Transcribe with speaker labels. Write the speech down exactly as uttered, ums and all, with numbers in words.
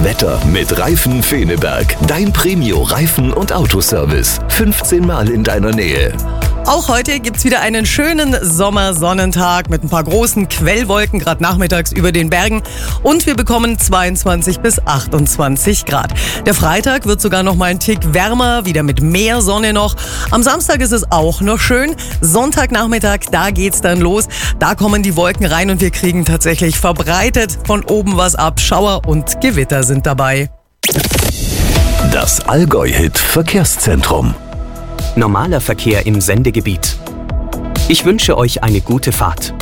Speaker 1: Das Wetter mit Reifen Feneberg. Dein Premio Reifen- und Autoservice. fünfzehn Mal in deiner Nähe.
Speaker 2: Auch heute gibt's wieder einen schönen Sommersonnentag mit ein paar großen Quellwolken, gerade nachmittags über den Bergen. Und wir bekommen zweiundzwanzig bis achtundzwanzig Grad. Der Freitag wird sogar noch mal ein Tick wärmer, wieder mit mehr Sonne noch. Am Samstag ist es auch noch schön. Sonntagnachmittag, da geht's dann los. Da kommen die Wolken rein und wir kriegen tatsächlich verbreitet von oben was ab. Schauer und Gewitter sind dabei.
Speaker 1: Das Allgäu-Hit Verkehrszentrum.
Speaker 3: Normaler Verkehr im Sendegebiet. Ich wünsche euch eine gute Fahrt.